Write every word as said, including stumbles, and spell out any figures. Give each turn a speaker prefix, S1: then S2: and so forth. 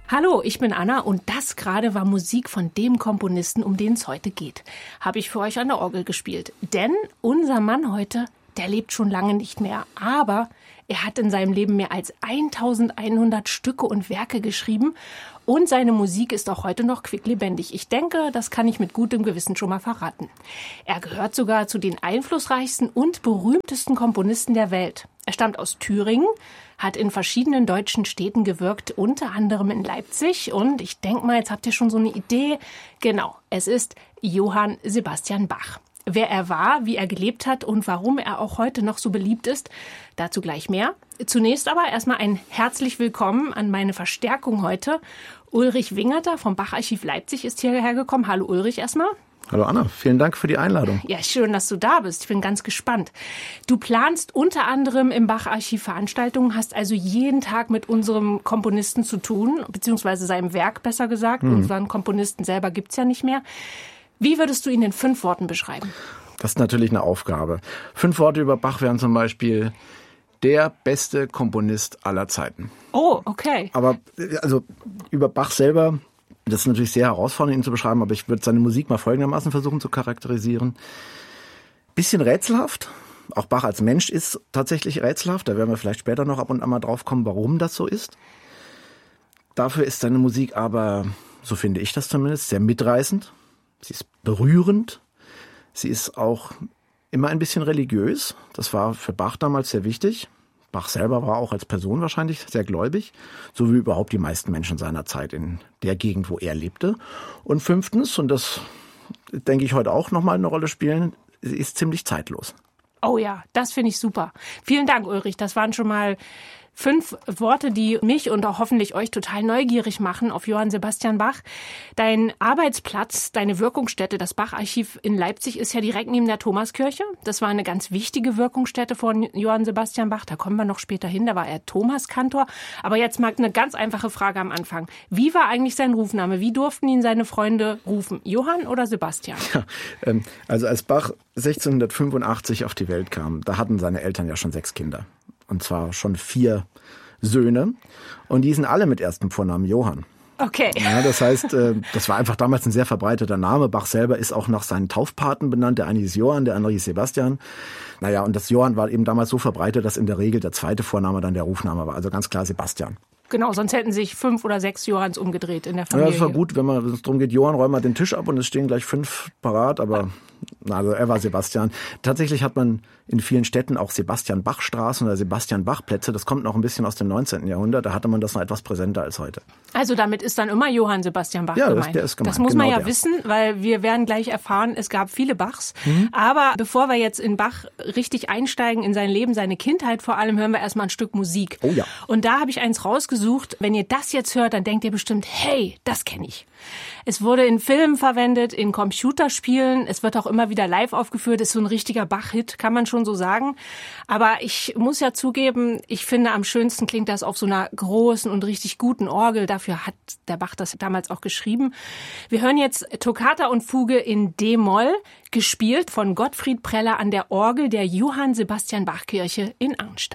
S1: Hallo, ich bin Anna und das gerade war Musik von dem Komponisten, um den es heute geht. Habe ich für euch an der Orgel gespielt. Denn unser Mann heute, der lebt schon lange nicht mehr. Aber er hat in seinem Leben mehr als eintausendeinhundert Stücke und Werke geschrieben. Und seine Musik ist auch heute noch quicklebendig. Ich denke, das kann ich mit gutem Gewissen schon mal verraten. Er gehört sogar zu den einflussreichsten und berühmtesten Komponisten der Welt. Er stammt aus Thüringen, hat in verschiedenen deutschen Städten gewirkt, unter anderem in Leipzig. Und ich denke mal, jetzt habt ihr schon so eine Idee. Genau, es ist Johann Sebastian Bach. Wer er war, wie er gelebt hat und warum er auch heute noch so beliebt ist, dazu gleich mehr. Zunächst aber erstmal ein herzlich willkommen an meine Verstärkung heute. Ulrich Wingerter vom Bach-Archiv Leipzig ist hierher gekommen. Hallo Ulrich erstmal.
S2: Hallo Anna, vielen Dank für die Einladung.
S1: Ja, schön, dass du da bist. Ich bin ganz gespannt. Du planst unter anderem im Bach-Archiv Veranstaltungen, hast also jeden Tag mit unserem Komponisten zu tun, beziehungsweise seinem Werk besser gesagt. Mhm. Unseren Komponisten selber gibt's ja nicht mehr. Wie würdest du ihn in fünf Worten beschreiben?
S2: Das ist natürlich eine Aufgabe. Fünf Worte über Bach wären zum Beispiel der beste Komponist aller Zeiten.
S1: Oh, okay.
S2: Aber also über Bach selber, das ist natürlich sehr herausfordernd, ihn zu beschreiben, aber ich würde seine Musik mal folgendermaßen versuchen zu charakterisieren. Bisschen rätselhaft. Auch Bach als Mensch ist tatsächlich rätselhaft. Da werden wir vielleicht später noch ab und an mal drauf kommen, warum das so ist. Dafür ist seine Musik aber, so finde ich das zumindest, sehr mitreißend. Sie ist berührend. Sie ist auch immer ein bisschen religiös. Das war für Bach damals sehr wichtig. Bach selber war auch als Person wahrscheinlich sehr gläubig, so wie überhaupt die meisten Menschen seiner Zeit in der Gegend, wo er lebte. Und fünftens, und das denke ich heute auch nochmal eine Rolle spielen, sie ist ziemlich zeitlos.
S1: Oh ja, das finde ich super. Vielen Dank, Ulrich. Das waren schon mal fünf Worte, die mich und auch hoffentlich euch total neugierig machen auf Johann Sebastian Bach. Dein Arbeitsplatz, deine Wirkungsstätte, das Bach-Archiv in Leipzig ist ja direkt neben der Thomaskirche. Das war eine ganz wichtige Wirkungsstätte von Johann Sebastian Bach. Da kommen wir noch später hin, da war er Thomaskantor. Aber jetzt mal eine ganz einfache Frage am Anfang. Wie war eigentlich sein Rufname? Wie durften ihn seine Freunde rufen? Johann oder Sebastian?
S2: Ja, ähm, also als Bach sechzehnhundertfünfundachtzig auf die Welt kam, da hatten seine Eltern ja schon sechs Kinder. Und zwar schon vier Söhne. Und die sind alle mit erstem Vornamen Johann.
S1: Okay.
S2: Ja, das heißt, das war einfach damals ein sehr verbreiteter Name. Bach selber ist auch nach seinen Taufpaten benannt. Der eine hieß Johann, der andere hieß Sebastian. Naja, und das Johann war eben damals so verbreitet, dass in der Regel der zweite Vorname dann der Rufname war. Also ganz klar Sebastian.
S1: Genau, sonst hätten sich fünf oder sechs Johanns umgedreht in der Familie.
S2: Ja, das war gut, wenn man, wenn es darum geht, Johann, räum mal den Tisch ab und es stehen gleich fünf parat, aber also er war Sebastian. Tatsächlich hat man in vielen Städten auch Sebastian-Bach-Straßen oder Sebastian-Bach-Plätze. Das kommt noch ein bisschen aus dem neunzehnten Jahrhundert. Da hatte man das noch etwas präsenter als heute.
S1: Also damit ist dann immer Johann Sebastian Bach
S2: ja,
S1: gemeint.
S2: Das, der ist gemeint.
S1: Das muss
S2: genau
S1: man ja
S2: der.
S1: wissen, weil wir werden gleich erfahren, es gab viele Bachs. Mhm. Aber bevor wir jetzt in Bach richtig einsteigen, in sein Leben, seine Kindheit vor allem, hören wir erstmal ein Stück Musik.
S2: Oh ja.
S1: Und da habe ich eins rausgesucht. Wenn ihr das jetzt hört, dann denkt ihr bestimmt, hey, das kenne ich. Es wurde in Filmen verwendet, in Computerspielen. Es wird auch immer wieder live aufgeführt. Ist so ein richtiger Bach-Hit, kann man schon so sagen. Aber ich muss ja zugeben, ich finde, am schönsten klingt das auf so einer großen und richtig guten Orgel. Dafür hat der Bach das damals auch geschrieben. Wir hören jetzt Toccata und Fuge in D-Moll, gespielt von Gottfried Preller an der Orgel der Johann Sebastian Bach Kirche in Arnstadt.